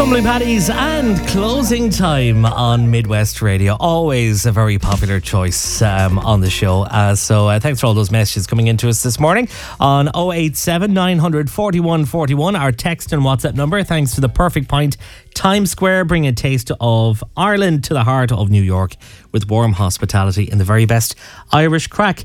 Tumbling Paddies and Closing Time on Midwest Radio. Always a very popular choice on the show. So thanks for all those messages coming into us this morning on 087 900 41 41, our text and WhatsApp number. Thanks to the Perfect Pint Times Square, bringing a taste of Ireland to the heart of New York with warm hospitality and the very best Irish crack.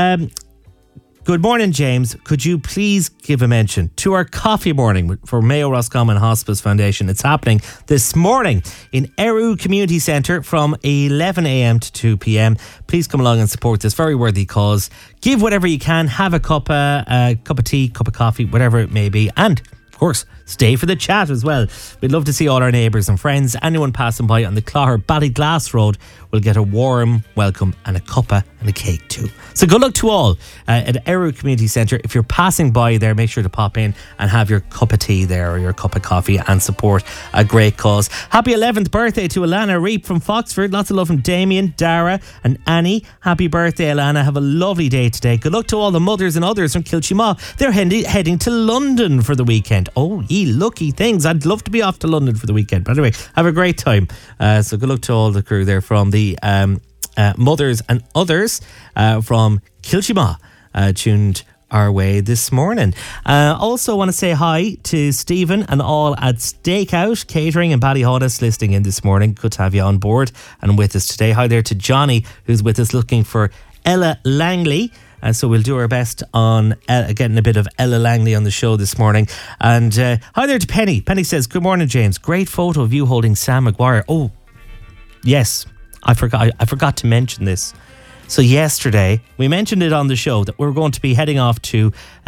Good morning, James. Could you please give a mention to our coffee morning for Mayo Roscommon Hospice Foundation? It's happening this morning in Eru Community Centre from 11 a.m. to 2 p.m. Please come along and support this very worthy cause. Give whatever you can. Have a cup of tea, cup of coffee, whatever it may be. And, of course, stay for the chat as well. We'd love to see all our neighbours and friends. Anyone passing by on the Clogher Ballyglass Road will get a warm welcome and a cuppa and a cake too. So good luck to all at Eru Community Centre. If you're passing by there, make sure to pop in and have your cup of tea there or your cup of coffee and support a great cause. Happy 11th birthday to Alana Reap from Foxford. Lots of love from Damien, Dara and Annie. Happy birthday, Alana. Have a lovely day today. Good luck to all the mothers and others from Kilchima. They're heading to London for the weekend. Oh, ye lucky things. I'd love to be off to London for the weekend. But anyway, have a great time. So good luck to all the crew there from the mothers and others from Kilchima tuned our way this morning. Also want to say hi to Stephen and all at Stakeout Catering in Ballyhonus listening in this morning. Good to have you on board and with us today. Hi there to Johnny, who's with us looking for Ella Langley. So we'll do our best on getting a bit of Ella Langley on the show this morning. And hi there to Penny. Penny says, good morning, James. Great photo of you holding Sam Maguire. Oh, yes. I forgot to mention this. So yesterday, we mentioned it on the show that we're going to be heading off to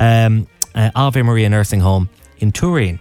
Ave Maria Nursing Home in Turin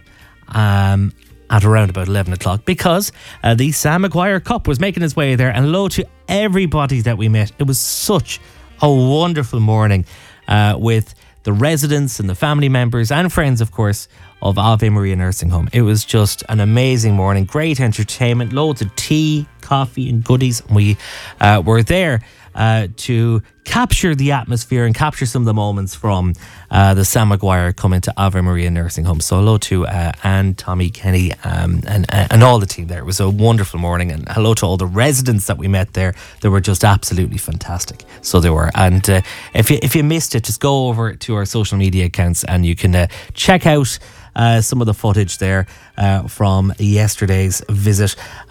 at around about 11 o'clock because the Sam Maguire Cup was making its way there. And hello to everybody that we met. It was such a wonderful morning with the residents and the family members and friends, of course, of Ave Maria Nursing Home. It was just an amazing morning. Great entertainment, loads of tea, coffee and goodies. We were there to capture the atmosphere and capture some of the moments from the Sam Maguire coming to Ave Maria Nursing Home. So hello to Anne, Tommy, Kenny and all the team there. It was a wonderful morning, and hello to all the residents that we met there. They were just absolutely fantastic. So they were. And if you missed it, just go over to our social media accounts and you can check out some of the footage there from yesterday's visit.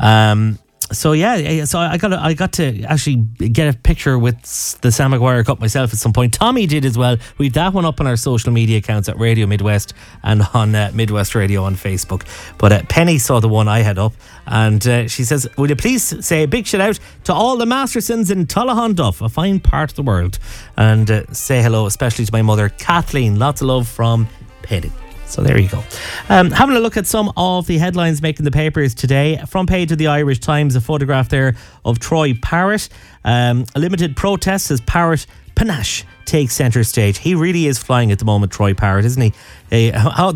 So I got to actually get a picture with the Sam Maguire Cup myself at some point. Tommy did as well. We've that one up on our social media accounts at Radio Midwest and on Midwest Radio on Facebook. But Penny saw the one I had up, and she says, "Would you please say a big shout out to all the Mastersons in Tullahanduff, a fine part of the world, and say hello especially to my mother Kathleen. Lots of love from Penny." So there you go. Having a look at some of the headlines making the papers today. Front page of the Irish Times, a photograph there of Troy Parrott. A limited protest as Parrott panache takes centre stage. He really is flying at the moment, Troy Parrott, isn't he?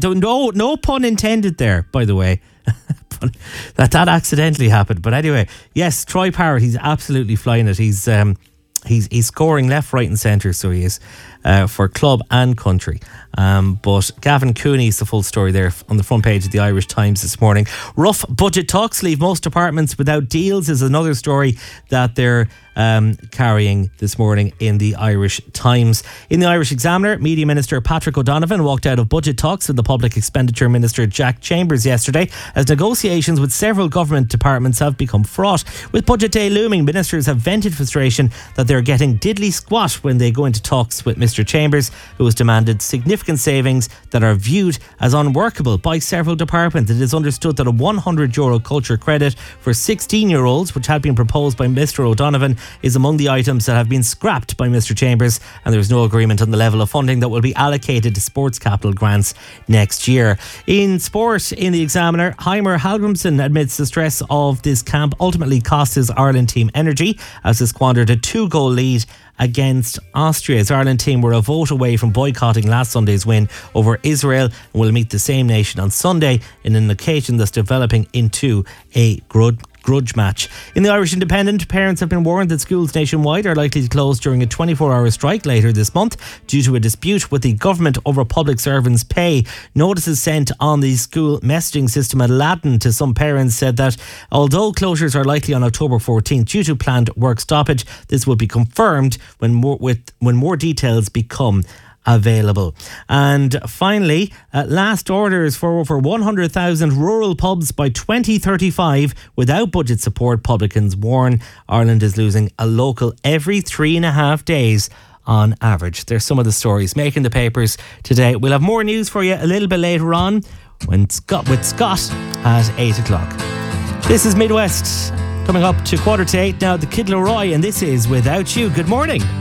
No pun intended there, by the way. that accidentally happened. But anyway, yes, Troy Parrott, he's absolutely flying it. He's scoring left, right and centre, so he is, for club and country. But Gavin Cooney's the full story there on the front page of the Irish Times this morning. Rough budget talks leave most departments without deals is another story that they're carrying this morning in the Irish Times. In the Irish Examiner, Media Minister Patrick O'Donovan walked out of budget talks with the Public Expenditure Minister Jack Chambers yesterday as negotiations with several government departments have become fraught. With budget day looming, ministers have vented frustration that they're getting diddly squat when they go into talks with Mr Chambers, who has demanded significant savings that are viewed as unworkable by several departments. It is understood that a €100 culture credit for 16-year-olds, which had been proposed by Mr O'Donovan, is among the items that have been scrapped by Mr Chambers, and there is no agreement on the level of funding that will be allocated to sports capital grants next year. In sport, in the Examiner, Heimer Hallgrimsson admits the stress of this camp ultimately cost his Ireland team energy as they squandered a 2-goal lead against Austria. His Ireland team were a vote away from boycotting last Sunday's win over Israel and will meet the same nation on Sunday in an occasion that's developing into a grudge match. In the Irish Independent, parents have been warned that schools nationwide are likely to close during a 24-hour strike later this month due to a dispute with the government over public servants' pay. Notices sent on the school messaging system Aladdin to some parents said that although closures are likely on October 14th due to planned work stoppage, this will be confirmed when more details become available. And finally, last orders for over 100,000 rural pubs by 2035 without budget support. Publicans warn Ireland is losing a local every 3.5 days on average. There's some of the stories making the papers today. We'll have more news for you a little bit later on with Scott at 8 o'clock. This is Midwest coming up to 7:45 now. The Kid Laroi, and this is Without You. Good morning.